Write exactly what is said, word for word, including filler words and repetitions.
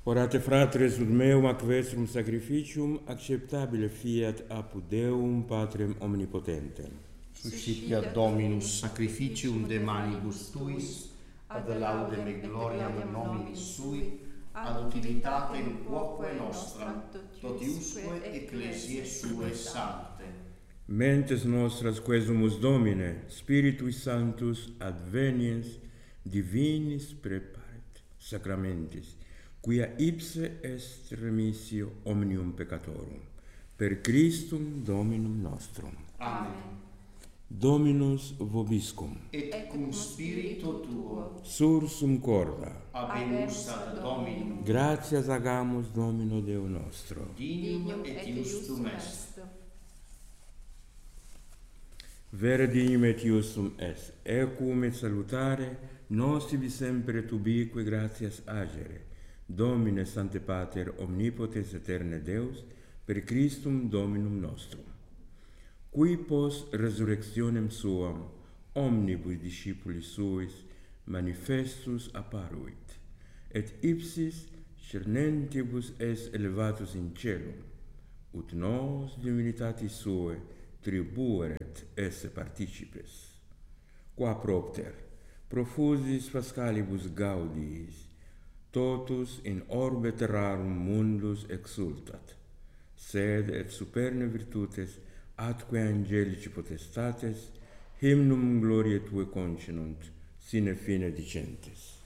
Orate fratres ut meum ac vestrum sacrificium acceptabile fiat apud Deum Patrem omnipotentem. Suscipiat Dominus sacrificium de manibus tuis, ad laudem et gloriam nominis sui, ad utilitatem quoque nostram, totiusque ecclesiae suae sancte. Mentes nostras quesumus Domine, Spiritui Sanctus adveniens divinis preparet sacramentis, quia ipse est remissio omnium peccatorum. Per Christum Dominum nostrum. Amen. Dominus vobiscum. Et cum spiritu tuo, Sursum corda. habemus ad Dominum, Gratias agamus Domino Deo nostro. dignum et iustum est. Vere dignum et iustum est, equum et salutare, nos tibi sempre tubique gratias agere, Domine Sancte Pater omnipotens aeterne Deus, per Christum Dominum nostrum, qui post resurrectionem suam omnibus discipulis suis manifestus apparuit, et ipsis cernentibus est elevatus in caelum, ut nos divinitatis suae tribueret esse participes. Qua propter profusis Pascalibus gaudiis, totus in orbe terrarum mundus exultat, sed et superne virtutes atque angelici potestates hymnum gloriae Tue concenunt, sine fine dicentes.